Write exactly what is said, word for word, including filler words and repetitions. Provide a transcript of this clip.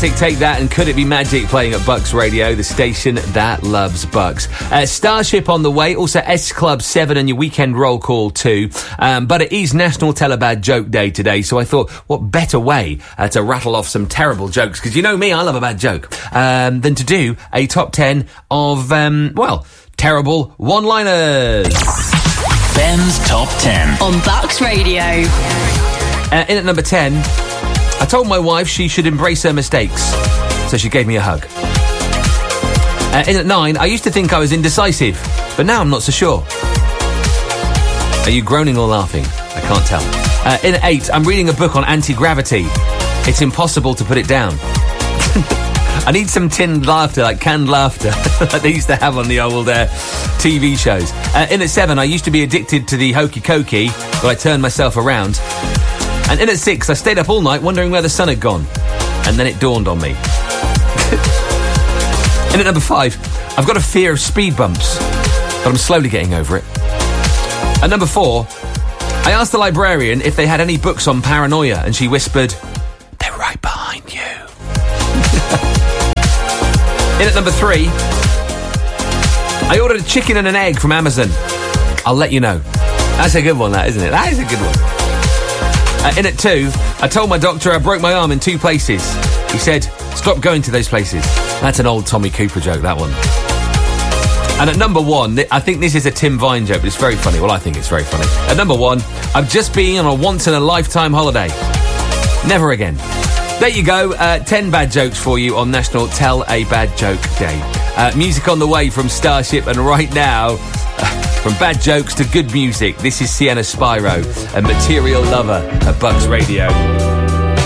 classic Take That and Could It Be Magic playing at Bucks Radio, the station that loves Bucks. Uh, Starship on the way, also S Club seven and your weekend roll call too. Um, but it is National Tell a Bad Joke Day today, so I thought, what better way uh, to rattle off some terrible jokes, because you know me, I love a bad joke, um, than to do a top ten of, um, well, terrible one-liners. Ben's Top ten. On Bucks Radio. Uh, in at number ten, I told my wife she should embrace her mistakes, so she gave me a hug. Uh, in at nine, I used to think I was indecisive, but now I'm not so sure. Are you groaning or laughing? I can't tell. Uh, in at eight, I'm reading a book on anti-gravity. It's impossible to put it down. I need some tinned laughter, like canned laughter, that they used to have on the old uh, T V shows. Uh, in at seven, I used to be addicted to the hokey cokey, but I turned myself around. And in at six, I stayed up all night wondering where the sun had gone. And then it dawned on me. In at number five, I've got a fear of speed bumps, but I'm slowly getting over it. At number four, I asked the librarian if they had any books on paranoia, and she whispered, "They're right behind you." In at number three, I ordered a chicken and an egg from Amazon. I'll let you know. That's a good one, that, isn't it? That is a good one. Uh, in at two, I told my doctor I broke my arm in two places. He said, "Stop going to those places." That's an old Tommy Cooper joke, that one. And at number one, I think this is a Tim Vine joke, but it's very funny. Well, I think it's very funny. At number one, I've just been on a once-in-a-lifetime holiday. Never again. There you go, uh, ten bad jokes for you on National Tell a Bad Joke Day. Uh, music on the way from Starship, and right now, uh, from bad jokes to good music, this is Sienna Spyro and Material Lover at Bucks Radio.